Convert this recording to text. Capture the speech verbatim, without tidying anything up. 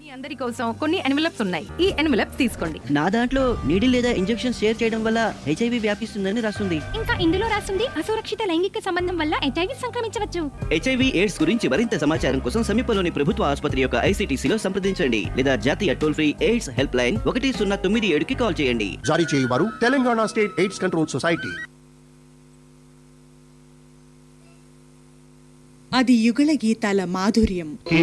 మీ అందరి కోసం కొన్ని ఎన్వలప్స్ ఉన్నాయి. ఈ ఎన్వలప్స్ తీసుకోండి. నా దాంట్లో నీడిల్ లేదా ఇంజెక్షన్ షేర్ చేయడం వల్ల హెచ్ఐవి వ్యాపిస్తుందని రాస్తుంది. ఇంకా ఇందులో రాస్తుంది అసురక్షిత లైంగిక సంబంధం వల్ల హెచ్ఐవి సంక్రమించవచ్చు. హెచ్ఐవి ఎయిడ్స్ గురించి మరింత సమాచారం కోసం సమీపంలోని ప్రభుత్వ ఆసుపత్రి యొక్క ఐసీటీసీలో సంప్రదించండి లేదా జాతీయ toll free AIDS help line ఒకటి సున్నా తొమ్మిది ఏడుకి కాల్ చేయండి. జారీ చేయవారు Telangana state AIDS control society. అది యుగళ గీతాల మాధుర్యం.